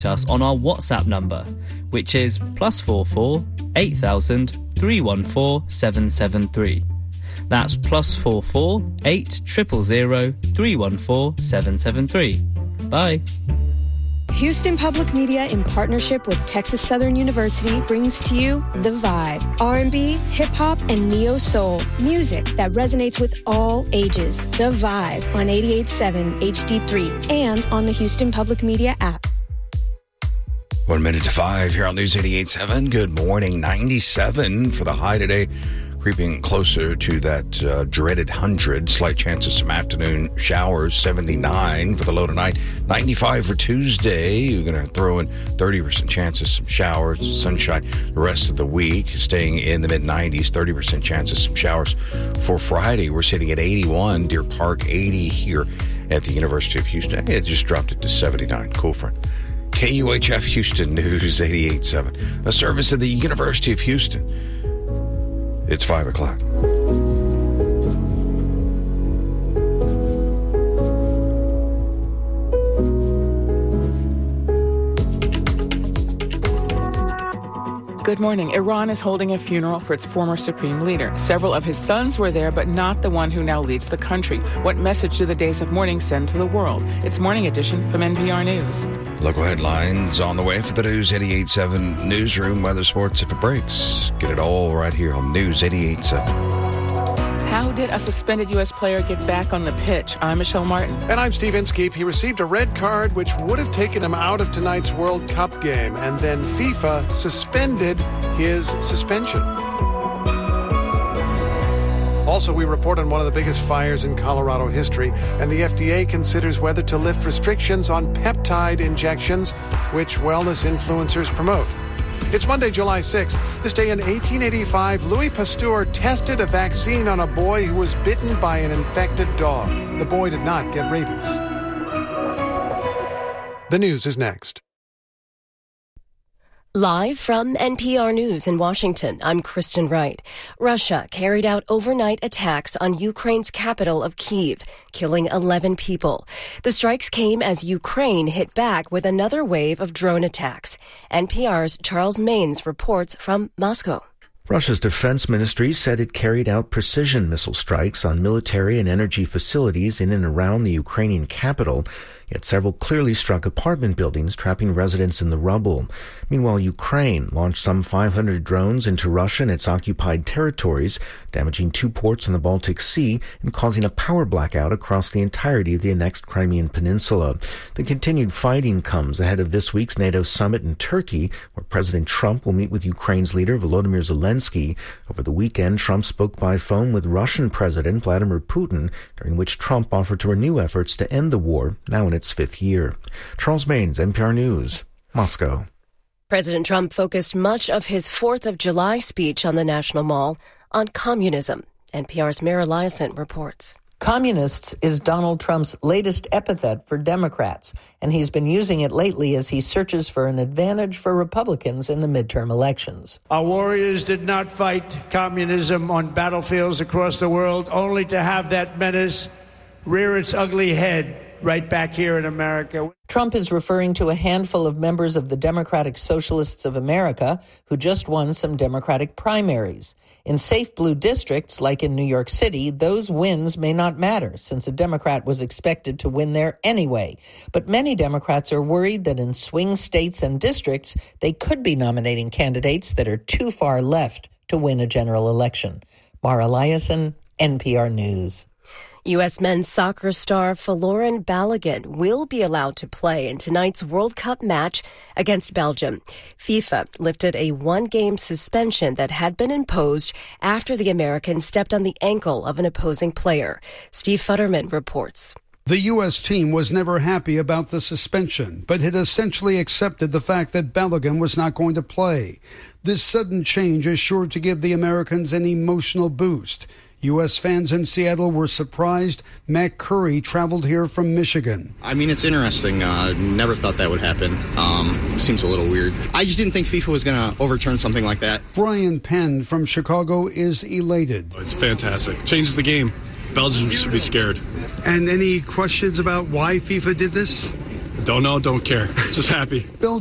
us on our WhatsApp number, which is +44 8000 314 773. That's +44 8000 314 773. Bye. Houston Public Media, in partnership with Texas Southern University, brings to you The Vibe. R&B, hip-hop, and neo-soul. Music that resonates with all ages. The Vibe on 88.7 HD3 and on the Houston Public Media app. 1 minute to 5 here on News 88.7. Good morning. 97 for the high today. Creeping closer to that dreaded 100. Slight chance of some afternoon showers. 79 for the low tonight. 95 for Tuesday. You're going to throw in 30% chance of some showers, sunshine the rest of the week. Staying in the mid-90s. 30% chance of some showers for Friday. We're sitting at 81. Deer Park 80 here at the University of Houston. It just dropped it to 79. Cool, friend. KUHF Houston News 88.7. A service of the University of Houston. It's 5 o'clock. Good morning. Iran is holding a funeral for its former supreme leader. Several of his sons were there, but not the one who now leads the country. What message do the days of mourning send to the world? It's Morning Edition from NPR News. Local headlines on the way for the News 88.7 Newsroom. Weather, sports, if it breaks. Get it all right here on News 88.7. How did a suspended U.S. player get back on the pitch? I'm Michelle Martin. And I'm Steve Inskeep. He received a red card, which would have taken him out of tonight's World Cup game. And then FIFA suspended his suspension. Also, we report on one of the biggest fires in Colorado history, and the FDA considers whether to lift restrictions on peptide injections, which wellness influencers promote. It's Monday, July 6th. This day in 1885, Louis Pasteur tested a vaccine on a boy who was bitten by an infected dog. The boy did not get rabies. The news is next. Live from NPR News in Washington, I'm Kristen Wright. Russia carried out overnight attacks on Ukraine's capital of Kyiv, killing 11 people. The strikes came as Ukraine hit back with another wave of drone attacks. NPR's Charles Maynes reports from Moscow. Russia's defense ministry said it carried out precision missile strikes on military and energy facilities in and around the Ukrainian capital. Yet several clearly struck apartment buildings, trapping residents in the rubble. Meanwhile, Ukraine launched some 500 drones into Russia and its occupied territories, damaging 2 ports on the Baltic Sea and causing a power blackout across the entirety of the annexed Crimean Peninsula. The continued fighting comes ahead of this week's NATO summit in Turkey, where President Trump will meet with Ukraine's leader Volodymyr Zelensky. Over the weekend, Trump spoke by phone with Russian President Vladimir Putin, during which Trump offered to renew efforts to end the war, now in its 5th year. Charles Maynes, NPR News, Moscow. President Trump focused much of his 4th of July speech on the National Mall on communism. NPR's Mara Liasson reports. Communists is Donald Trump's latest epithet for Democrats, and he's been using it lately as he searches for an advantage for Republicans in the midterm elections. Our warriors did not fight communism on battlefields across the world, only to have that menace rear its ugly head right back here in America. Trump is referring to a handful of members of the Democratic Socialists of America who just won some Democratic primaries. In safe blue districts, like in New York City, those wins may not matter, since a Democrat was expected to win there anyway. But many Democrats are worried that in swing states and districts, they could be nominating candidates that are too far left to win a general election. Mara Liasson, NPR News. U.S. men's soccer star Folarin Balogun will be allowed to play in tonight's World Cup match against Belgium. FIFA lifted a 1-game suspension that had been imposed after the American stepped on the ankle of an opposing player. Steve Futterman reports. The U.S. team was never happy about the suspension, but had essentially accepted the fact that Balogun was not going to play. This sudden change is sure to give the Americans an emotional boost. U.S. fans in Seattle were surprised. Matt Curry traveled here from Michigan. I mean, it's interesting. Never thought that would happen. Seems a little weird. I just didn't think FIFA was going to overturn something like that. Brian Penn from Chicago is elated. It's fantastic. Changes the game. Belgium should be scared. And any questions about why FIFA did this? Don't know, don't care. Just happy. Bill